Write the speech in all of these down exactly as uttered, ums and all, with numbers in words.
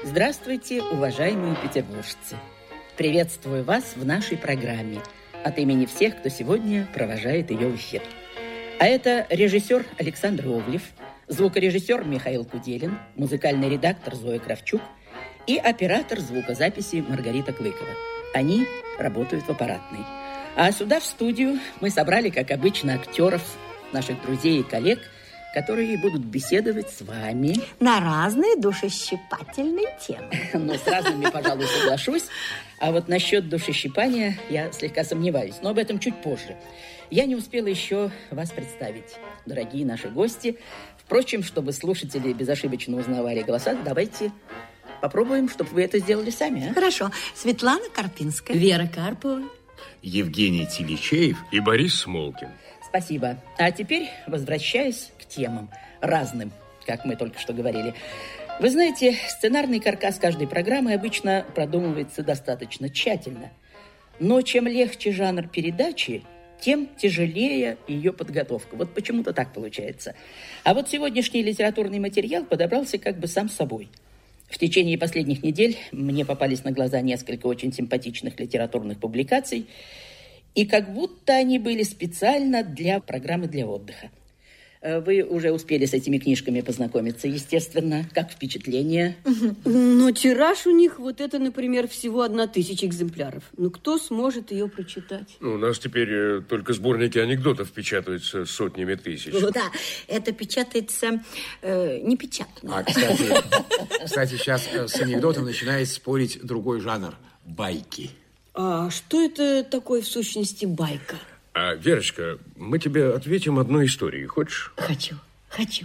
Здравствуйте, уважаемые петербуржцы. Приветствую вас в нашей программе от имени всех, кто сегодня провожает ее в эфир. А это режиссер Александр Ивлев, звукорежиссер Михаил Куделин, музыкальный редактор Зоя Кравчук и оператор звукозаписи Маргарита Клыкова. Они работают в аппаратной. А сюда, в студию, мы собрали, как обычно, актеров, наших друзей и коллег, которые будут беседовать с вами на разные душещипательные темы. Ну, с разными, пожалуй, соглашусь. А вот насчет душещипания я слегка сомневаюсь, но об этом чуть позже. Я не успела еще вас представить, дорогие наши гости. Впрочем, чтобы слушатели безошибочно узнавали голоса, давайте попробуем, чтобы вы это сделали сами. А? Хорошо. Светлана Карпинская. Вера Карпова. Евгений Теличеев и Борис Смолкин. Спасибо. А теперь, возвращаясь к темам разным, как мы только что говорили. Вы знаете, сценарный каркас каждой программы обычно продумывается достаточно тщательно. Но чем легче жанр передачи, тем тяжелее ее подготовка. Вот почему-то так получается. А вот сегодняшний литературный материал подобрался как бы сам собой. В течение последних недель мне попались на глаза несколько очень симпатичных литературных публикаций, и как будто они были специально для программы для отдыха. Вы уже успели с этими книжками познакомиться, естественно. Как впечатление? Но тираж у них, вот это, например, всего одна тысяча экземпляров. Ну, кто сможет ее прочитать? Ну, у нас теперь э, только сборники анекдотов печатаются сотнями тысяч. Ну, да, это печатается э, непечатно. А, кстати, кстати, сейчас с анекдотом начинает спорить другой жанр – байки. А что это такое в сущности байка? А, Верочка, мы тебе ответим одной историей. Хочешь? Хочу, хочу.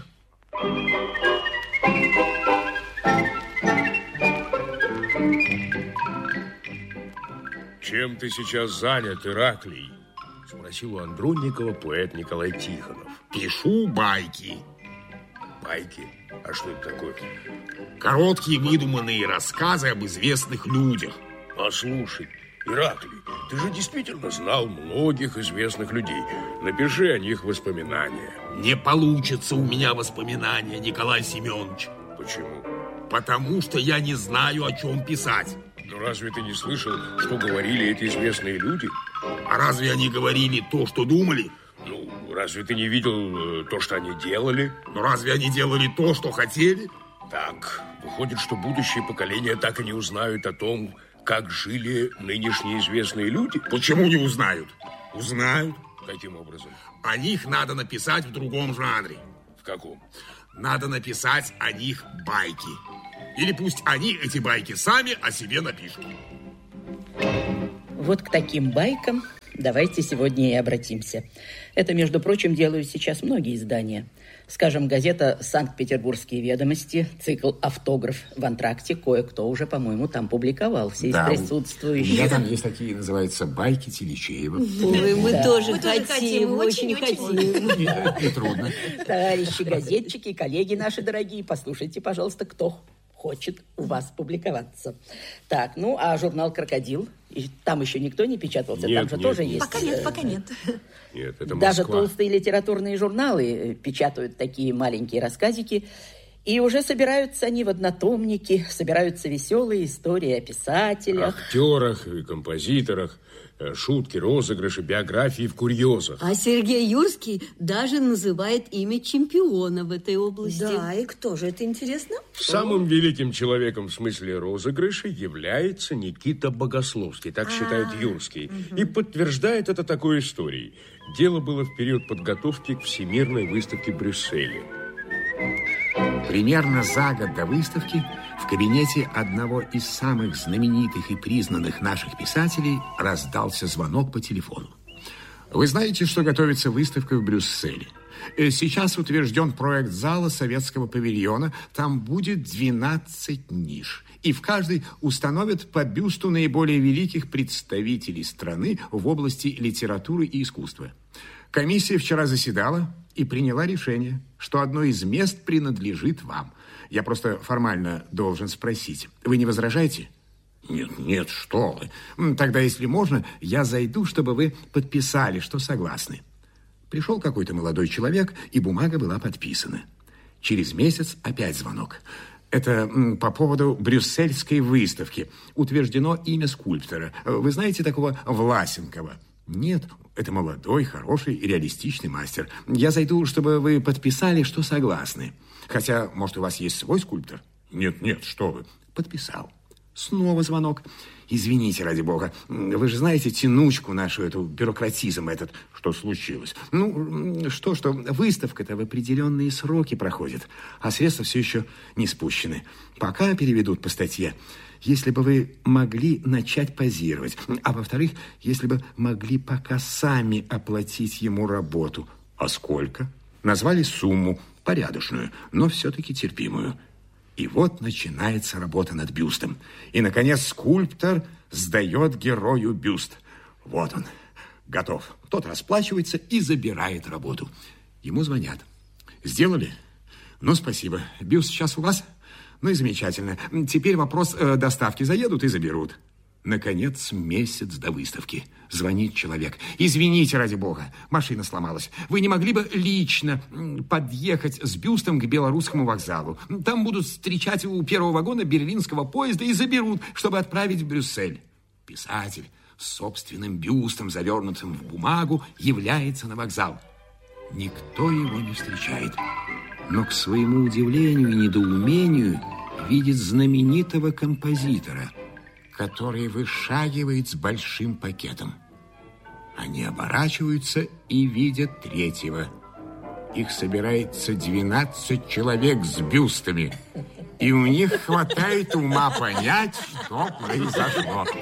Чем ты сейчас занят, Ираклий? Спросил у Андронникова поэт Николай Тихонов. Пишу байки. Байки? А что это такое? Короткие выдуманные рассказы об известных людях. Послушай, Ираклий, ты же действительно знал многих известных людей. Напиши о них воспоминания. Не получится у меня воспоминания, Николай Семенович. Почему? Потому что я не знаю, о чем писать. Ну, разве ты не слышал, что говорили эти известные люди? А разве они говорили то, что думали? Ну, разве ты не видел э, то, что они делали? Ну, разве они делали то, что хотели? Так, выходит, что будущее поколение так и не узнают о том, как жили нынешние известные люди? Почему не узнают? Узнают. Каким образом? О них надо написать в другом жанре. В каком? Надо написать о них байки. Или пусть они, эти байки, сами о себе напишут. Вот к таким байкам давайте сегодня и обратимся. Это, между прочим, делают сейчас многие издания. Скажем, газета «Санкт-Петербургские ведомости», цикл «Автограф» в антракте кое-кто уже, по-моему, там публиковался да, из присутствующих. У меня там есть такие, называются, байки Теличеева. Ой, мы да. тоже мы хотим, хотим, очень, очень хотим. Не, не трудно. Товарищи газетчики, коллеги наши дорогие, послушайте, пожалуйста, кто хочет у вас публиковаться. Так, ну, а журнал «Крокодил», и там еще никто не печатался, нет, там же нет, тоже нет. есть. Пока нет, пока нет. Нет, это Москва. Даже толстые литературные журналы печатают такие маленькие рассказики, и уже собираются они в однотомники, собираются веселые истории о писателях. Актерах и композиторах, шутки, розыгрыши, биографии в курьезах. А Сергей Юрский даже называет имя чемпиона в этой области. Да, и кто же, это интересно? Самым великим человеком в смысле розыгрыша является Никита Богословский, так считает Юрский, и подтверждает это такой историей. Дело было в период подготовки к Всемирной выставке в Брюсселе. Примерно за год до выставки в кабинете одного из самых знаменитых и признанных наших писателей раздался звонок по телефону. Вы знаете, что готовится выставка в Брюсселе? Сейчас утвержден проект зала советского павильона. Там будет двенадцать ниш. И в каждой установят по бюсту наиболее великих представителей страны в области литературы и искусства. Комиссия вчера заседала и приняла решение, что одно из мест принадлежит вам. Я просто формально должен спросить. Вы не возражаете? Нет, нет, что вы. Тогда, если можно, я зайду, чтобы вы подписали, что согласны. Пришел какой-то молодой человек, и бумага была подписана. Через месяц опять звонок. Это по поводу брюссельской выставки. Утверждено имя скульптора. Вы знаете такого Власенкова? Нет, это молодой, хороший и реалистичный мастер. Я зайду, чтобы вы подписали, что согласны. Хотя, может, у вас есть свой скульптор? Нет, нет, что вы. Подписал. Снова звонок. Извините, ради бога. Вы же знаете тянучку нашу, эту бюрократизм этот. Что случилось? Ну, что, что выставка-то в определенные сроки проходит, а средства все еще не спущены. Пока переведут по статье. Если бы вы могли начать позировать. А во-вторых, если бы могли пока сами оплатить ему работу. А сколько? Назвали сумму, порядочную, но все-таки терпимую. И вот начинается работа над бюстом. И, наконец, скульптор сдает герою бюст. Вот он, готов. Тот расплачивается и забирает работу. Ему звонят. Сделали? Ну, спасибо. Бюст сейчас у вас? Ну и замечательно. Теперь вопрос э, доставки. Заедут и заберут. Наконец, месяц до выставки. Звонит человек. Извините, ради бога, машина сломалась. Вы не могли бы лично подъехать с бюстом к Белорусскому вокзалу? Там будут встречать у первого вагона берлинского поезда и заберут, чтобы отправить в Брюссель. Писатель с собственным бюстом, завернутым в бумагу, является на вокзал. Никто его не встречает. Но, к своему удивлению и недоумению, видит знаменитого композитора, который вышагивает с большим пакетом. Они оборачиваются и видят третьего. Их собирается двенадцать человек с бюстами. И у них хватает ума понять, что произошло.